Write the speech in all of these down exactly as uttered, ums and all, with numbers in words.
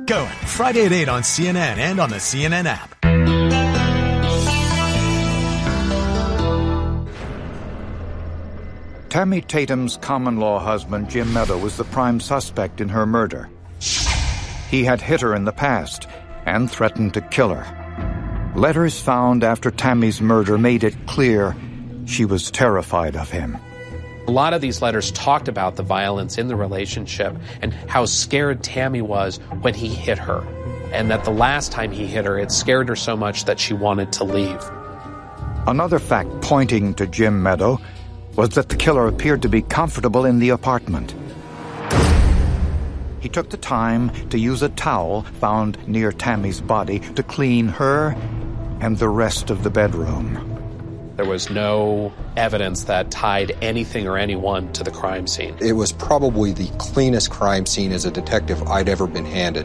Going Friday at eight on C N N and on the C N N app. Tammy Tatum's common-law husband, Jim Meadow, was the prime suspect in her murder. He had hit her in the past and threatened to kill her. Letters found after Tammy's murder made it clear she was terrified of him. A lot of these letters talked about the violence in the relationship and how scared Tammy was when he hit her, and that the last time he hit her, it scared her so much that she wanted to leave. Another fact pointing to Jim Meadow was that the killer appeared to be comfortable in the apartment. He took the time to use a towel found near Tammy's body to clean her and the rest of the bedroom. There was no evidence that tied anything or anyone to the crime scene. It was probably the cleanest crime scene as a detective I'd ever been handed.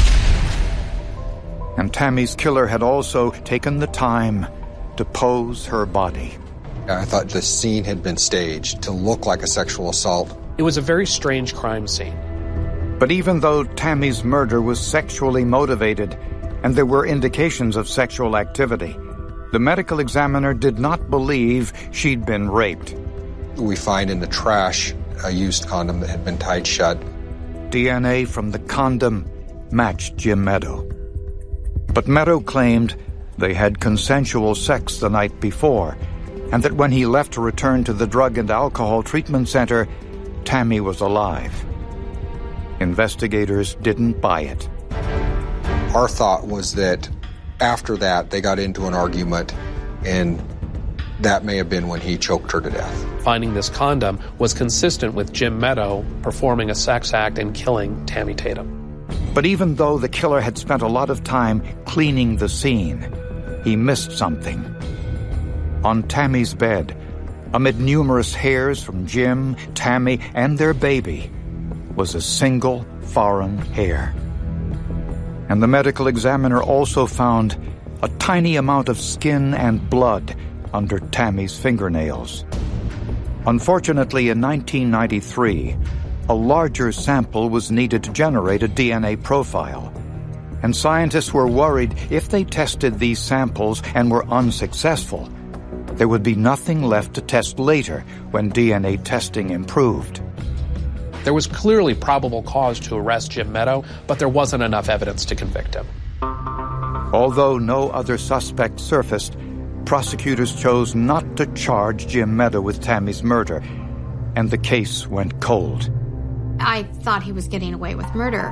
And Tammy's killer had also taken the time to pose her body. I thought the scene had been staged to look like a sexual assault. It was a very strange crime scene. But even though Tammy's murder was sexually motivated and there were indications of sexual activity, the medical examiner did not believe she'd been raped. We find in the trash a used condom that had been tied shut. D N A from the condom matched Jim Meadow. But Meadow claimed they had consensual sex the night before, and that when he left to return to the drug and alcohol treatment center, Tammy was alive. Investigators didn't buy it. Our thought was that after that, they got into an argument, and that may have been when he choked her to death. Finding this condom was consistent with Jim Meadow performing a sex act and killing Tammy Tatum. But even though the killer had spent a lot of time cleaning the scene, he missed something. On Tammy's bed, amid numerous hairs from Jim, Tammy, and their baby, was a single foreign hair. And the medical examiner also found a tiny amount of skin and blood under Tammy's fingernails. Unfortunately, in nineteen ninety-three, a larger sample was needed to generate a D N A profile. And scientists were worried if they tested these samples and were unsuccessful, there would be nothing left to test later when D N A testing improved. There was clearly probable cause to arrest Jim Meadow, but there wasn't enough evidence to convict him. Although no other suspect surfaced, prosecutors chose not to charge Jim Meadow with Tammy's murder, and the case went cold. I thought he was getting away with murder,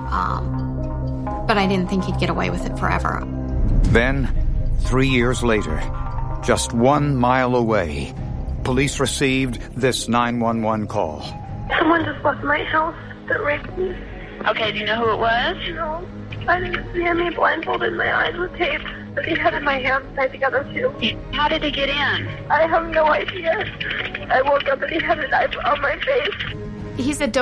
um, but I didn't think he'd get away with it forever. Then, three years later, just one mile away, police received this nine one one call. Someone just left my house that raped me. Okay, do you know who it was? No. I think it's had me blindfolded, my eyes with tape, but he had my hands tied together too. How did he get in? I have no idea. I woke up and he had a knife on my face. He said, don't